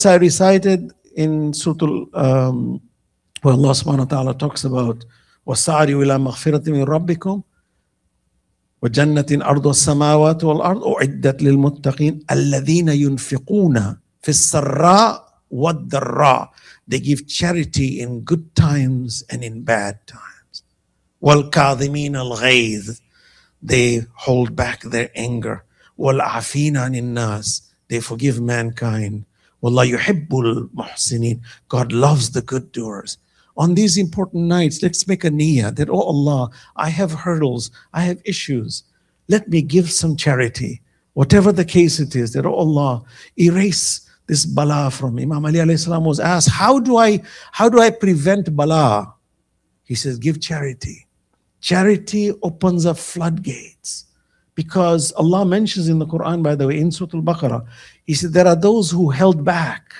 I recited in Surah where Allah subhanahu wa ta'ala talks about وَسَعَرِوا إِلَى مَغْفِرَةٍ مِّن رَبِّكُمْ وَجَنَّةٍ أَرْضُهَا السَّمَاوَاتُ وَالْأَرْضُ أُعِدَّتْ لِلْمُتَّقِينَ الَّذِينَ يُنْفِقُونَ فِي السَّرَّاءِ وَالضَّرَّاءِ. They give charity in good times and in bad times. وَالْكَاظِمِينَ الْغَيْظَ. They hold back their anger. وَالْعَافِينَ عَنِ النَّاسِ. They forgive mankind. وَاللَّهُ يُحِبُّ الْمُحْسِنِينَ. God loves the good doers. On these important nights, let's make a niyyah that, oh Allah, I have hurdles, I have issues. Let me give some charity. Whatever the case it is, that, oh Allah, erase this bala from me. Imam Ali alayhi salam was asked, how do I prevent bala? He says, give charity. Charity opens up floodgates. Because Allah mentions in the Quran, by the way, in Surah Al-Baqarah, He said there are those who held back.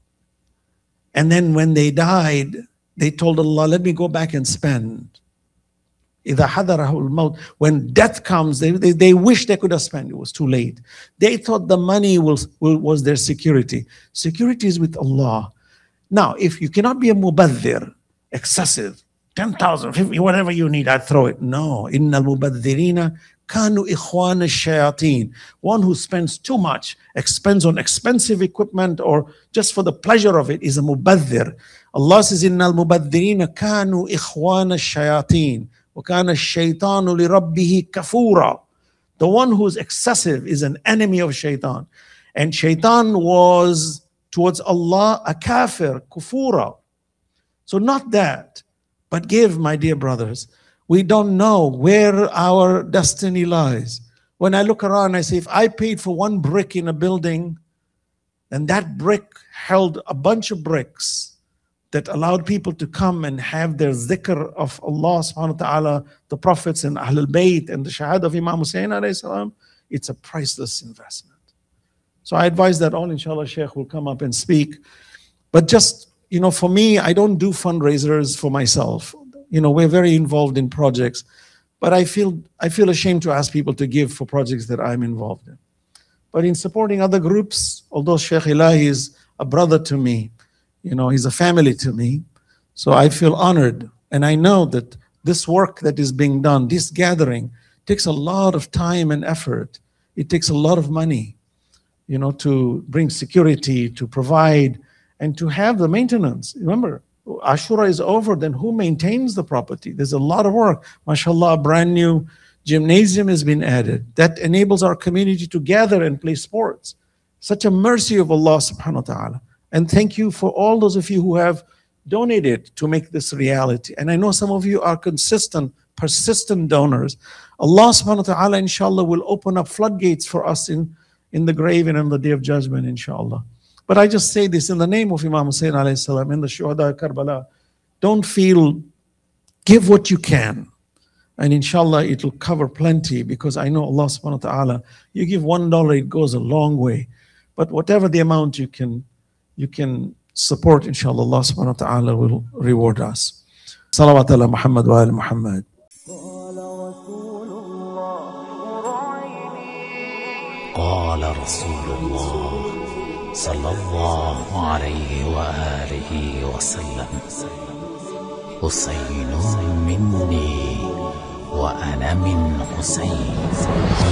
And then when they died, they told Allah, let me go back and spend. إِذَا حَضَرَهُ الْمَوْتِ. When death comes, they wish they could have spent. It was too late. They thought the money was their security. Security is with Allah. Now, if you cannot be a mubadhir, excessive, 10,000, 50, whatever you need, I throw it. No. إِنَّ الْمُبَذِّرِينَ كَانُوا إِخْوَانَ الشَّيَاطِينَ. One who spends too much, expends on expensive equipment or just for the pleasure of it is a mubadhir. Allah says, إِنَّ الْمُبَذِّرِينَ كَانُوا إِخْوَانَ الشَّيَاطِينَ وَكَانَ الشَّيْطَانُ لِرَبِّهِ كَفُورًا. The one who is excessive is an enemy of shaitan. And shaitan was towards Allah a kafir, kufura. So not that, but give, my dear brothers. We don't know where our destiny lies. When I look around, I say, if I paid for one brick in a building, and that brick held a bunch of bricks that allowed people to come and have their zikr of Allah subhanahu wa ta'ala, the prophets and Ahlul Bayt and the Shahada of Imam Hussain alayhi salam, it's a priceless investment. So I advise that all, inshallah, Shaykh will come up and speak. But just, for me, I don't do fundraisers for myself. We're very involved in projects, but I feel ashamed to ask people to give for projects that I'm involved in. But in supporting other groups, although Shaykh Ilahi is a brother to me, he's a family to me, so I feel honored. And I know that this work that is being done, this gathering, takes a lot of time and effort. It takes a lot of money, to bring security, to provide, and to have the maintenance. Remember, Ashura is over, then who maintains the property? There's a lot of work. MashaAllah, a brand new gymnasium has been added. That enables our community to gather and play sports. Such a mercy of Allah subhanahu wa ta'ala. And thank you for all those of you who have donated to make this reality. And I know some of you are consistent, persistent donors. Allah subhanahu wa ta'ala, inshallah, will open up floodgates for us in the grave and on the day of judgment, inshallah. But I just say this in the name of Imam Hussain alayhi salam and the Shuhada of Karbala. Don't feel, give what you can. And inshallah, it will cover plenty, because I know Allah subhanahu wa ta'ala, you give $1, it goes a long way. But whatever the amount you can support, inshallah, Allah subhanahu wa ta'ala will reward us. Salawat ala Muhammad wa ala Muhammad. قال رسول الله صلى الله عليه وآله وسلم حسين مني وأنا من حسين.